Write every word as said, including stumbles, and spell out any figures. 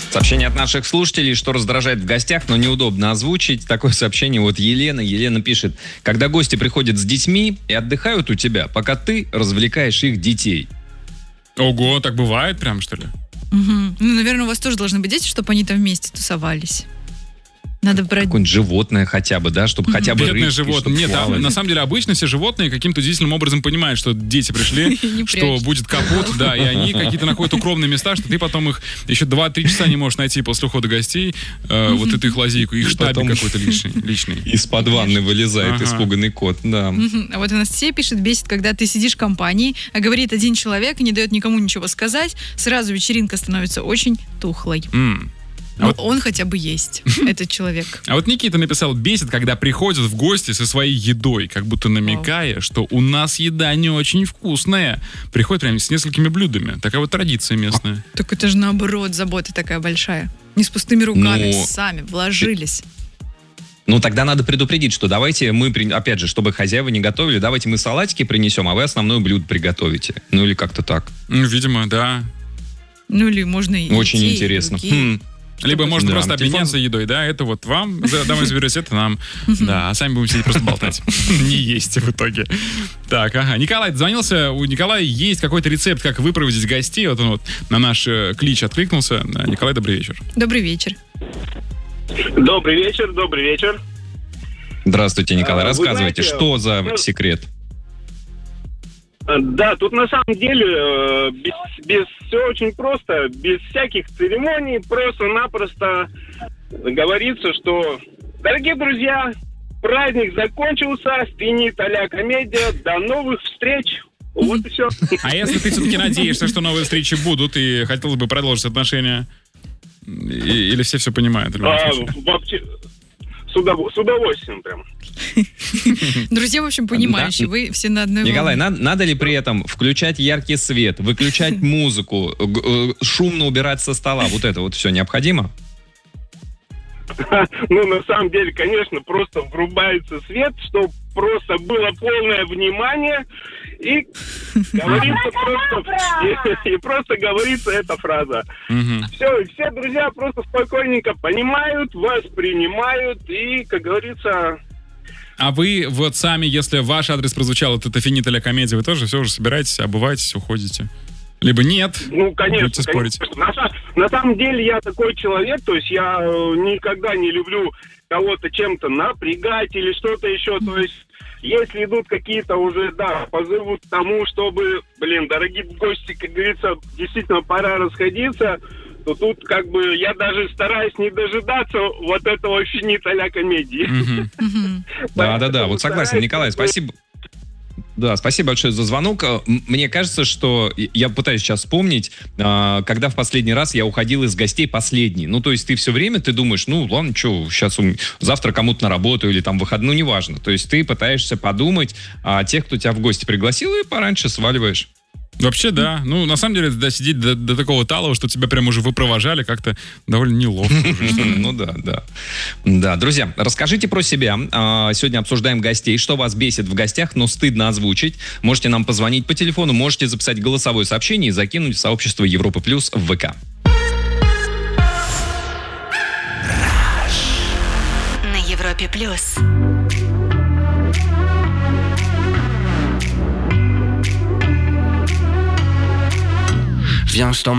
Сообщение от наших слушателей, что раздражает в гостях, но неудобно озвучить. Такое сообщение вот Елена. Елена пишет: когда гости приходят с детьми и отдыхают у тебя, пока ты развлекаешь их детей. Ого, так бывает прям, что ли? Угу. Ну, наверное, у вас тоже должны быть дети, чтобы они там вместе тусовались. Надо брать... Какое-нибудь животное хотя бы, да, чтобы mm-hmm. хотя бы Бедные рыбки, животные. Нет, там, на самом деле обычно все животные каким-то удивительным образом понимают, что дети пришли, что будет капут, да, и они какие-то находят укромные места, что ты потом их еще два-три часа не можешь найти после ухода гостей, э, вот эту их лазейку, их штабик какой-то личный. личный. Из-под ванны вылезает ага. испуганный кот, да. Mm-hmm. А вот Анастасия пишет: бесит, когда ты сидишь в компании, а говорит один человек и не дает никому ничего сказать, сразу вечеринка становится очень тухлой. Mm. А вот он хотя бы есть, этот человек. А вот Никита написал: бесит, когда приходят в гости со своей едой, как будто намекая, что у нас еда не очень вкусная. Приходят прям с несколькими блюдами. Такая вот традиция местная. Так это же наоборот, забота такая большая. Не с пустыми руками, ну, сами вложились. Ну, тогда надо предупредить, что давайте мы, опять же, чтобы хозяева не готовили, давайте мы салатики принесем, а вы основное блюдо приготовите. Ну, или как-то так. Ну, видимо, да. Ну, или можно и очень идти, интересно. И хм. Либо можно да, просто обменяться телефон... едой, да, это вот вам, домой заберете, это нам, да, а сами будем сидеть просто болтать, не есть в итоге. Так, ага, Николай дозвонился, у Николая есть какой-то рецепт, как выпроводить гостей, вот он вот на наш клич откликнулся. Николай, добрый вечер. Добрый вечер. Добрый вечер, добрый вечер. Здравствуйте, Николай, а, рассказывайте, знаете, что за ну, секрет? Да, тут на самом деле без, без все очень просто, без всяких церемоний, просто-напросто говорится, что, дорогие друзья, праздник закончился, финит а-ля комедия, до новых встреч. Вот и все. А если ты все-таки надеешься, что новые встречи будут и хотелось бы продолжить отношения, или все все понимают? А, вообще... С удовольствием прям. Друзья, в общем, понимающие, вы все на одной волне. Николай, надо, надо ли при этом включать яркий свет, выключать музыку, шумно убирать со стола? Вот это вот все необходимо? Ну, на самом деле, конечно, просто врубается свет, чтобы просто было полное внимание, и говорится просто, и, и просто говорится эта фраза. Угу. Все, и все друзья просто спокойненько понимают, воспринимают, и, как говорится... А вы вот сами, если ваш адрес прозвучал, вот это финит а-ля комедия, вы тоже все уже собираетесь, обуваетесь, уходите? Либо нет? Ну, конечно, будете спорить. конечно. На, на самом деле я такой человек, то есть я никогда не люблю кого-то чем-то напрягать или что-то еще, то есть если идут какие-то уже, да, позывы к тому, чтобы, блин, дорогие гости, как говорится, действительно пора расходиться, то тут как бы я даже стараюсь не дожидаться вот этого финит а-ля комедии. Да-да-да, вот согласен, Николай, спасибо. Да, спасибо большое за звонок. Мне кажется, что я пытаюсь сейчас вспомнить, когда в последний раз я уходил из гостей последний. Ну, то есть ты все время, ты думаешь, ну, ладно, что, сейчас завтра кому-то на работу или там выходной, ну, неважно. То есть ты пытаешься подумать о тех, кто тебя в гости пригласил, и пораньше сваливаешь. Вообще, да. Ну, на самом деле, да, сидеть до, до такого талого, что тебя прям уже выпровожали, как-то довольно неловко. Ну да, да. Да, друзья, расскажите про себя. Сегодня обсуждаем гостей. Что вас бесит в гостях, но стыдно озвучить. Можете нам позвонить по телефону, можете записать голосовое сообщение и закинуть в сообщество Европа Плюс в ВК. На Европе Плюс. Viens, je t'emmène